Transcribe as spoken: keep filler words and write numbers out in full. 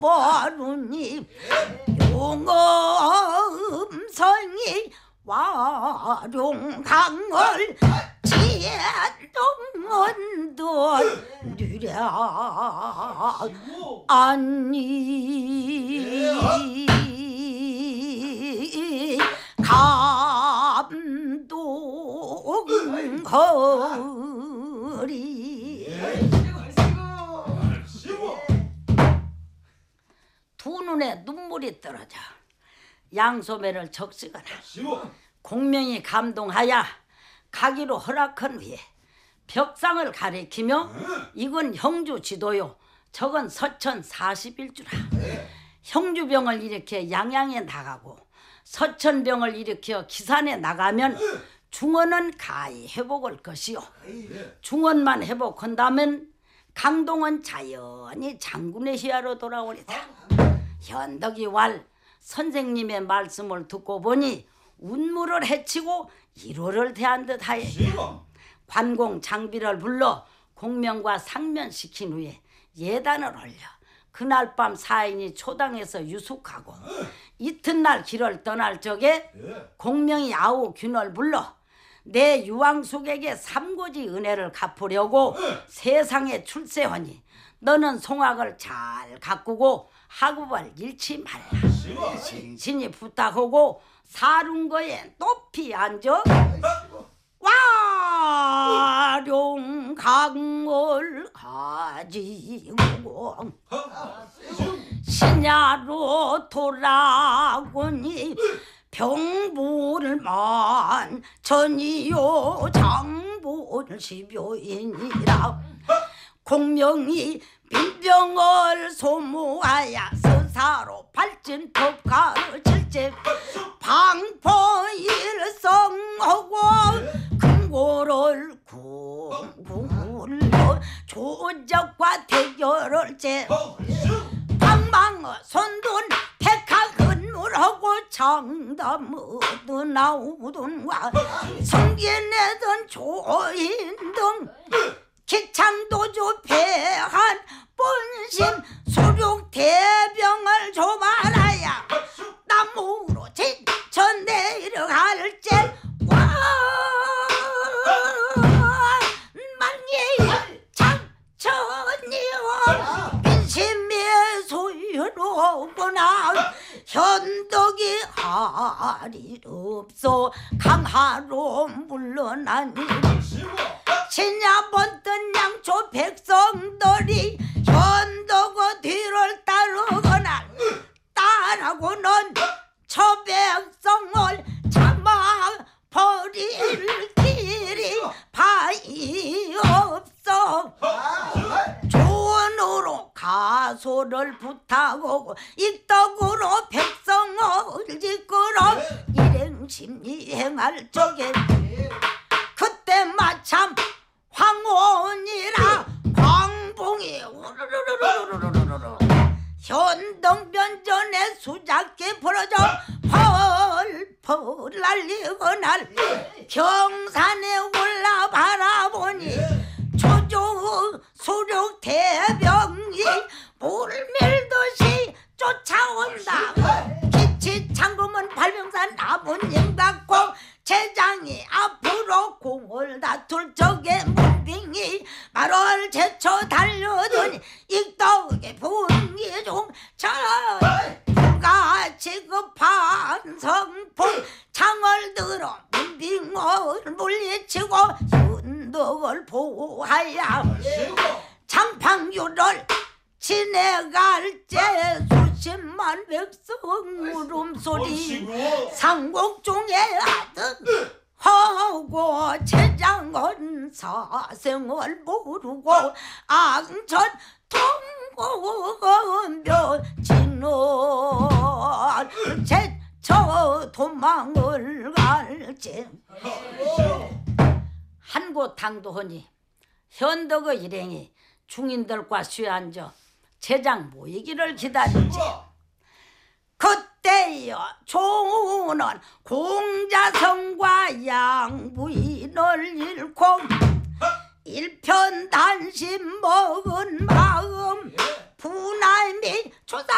뽀르니 용엄성이 와룡강을 지동원들 누려 아니 감동허리 두 눈에 눈물이 떨어져 양소매를 적시거나 공명이 감동하여 가기로 허락한 후에 벽상을 가리키며 이건 형주 지도요 저건 서천 사십일주라. 형주병을 일으켜 양양에 나가고 서천병을 일으켜 기산에 나가면 중원은 가히 회복할 것이요 중원만 회복한다면 강동은 자연히 장군의 시야로 돌아오리다. 현덕이 왈 선생님의 말씀을 듣고 보니 운무를 해치고 일호를 대한 듯하여 관공 장비를 불러 공명과 상면시킨 후에 예단을 올려 그날 밤 사인이 초당에서 유숙하고 이튿날 길을 떠날 적에 공명이 아우 균을 불러 내 유황숙에게 삼고지 은혜를 갚으려고 세상에 출세하니 너는 송악을 잘 가꾸고 학업을 잃지 말라. 신신이 부탁하고 사lun거에 높이 앉아 와룡강을 가지고 신야로 돌아오니 병불만 전이요 장불 십여인이라 공명이 빈병을 소모하여 서사로 발진 법가를 질제 방포일성하고 금고를 궁굴로 조적과 대결을 제 방망어 손둔 백학은물하고 장담얻어 나오던과 성기내던 조인등 기창도주 배한 본심 수륙 대병을 조말하야 나무로 지쳐 내려갈 때 만리 장천이여 민심의 소유로구나 현덕이 하리 없어 강하로 물러나니 신야 번뜬 양초 백성들이 현덕의 뒤를 따르거나 따라고는 저 백성을 참아 버릴 길이 바이 없어 조언으로 가소를 부탁하고 이떡으로 백성을 지끄러 일행심이 행할 적에 그때 마참 황혼이라 광봉이 우르르르르르르르 현덕변전에 수작게 벌어져 펄펄 날리거나 경산에 올라 바라보니 조조 수륙 대병이 물을 밀듯이 쫓아온다. 기치 창금은 발명산 아버님 같고 제장이 앞으로 공을 다툴 적에 문빙이 말을 제쳐 달려드니 익덕의 분기 중처같이 급한 성풍 창을 들어 문빙을 물리치고 현덕을 보호하여 장팡유를 지내갈 때 수십만 백성 울음소리 상곡중에 아득 하고 제장은 사생을 모르고 앙천 통고며 진을 제쳐 도망을 갈지 한 곳 당도하니 현덕의 일행이 중인들과 쉬어앉아 제장 모이기를 기다리지. 그때여 조는 공자성과 양부인을 잃고 일편단심 먹은 마음 분할 및 조사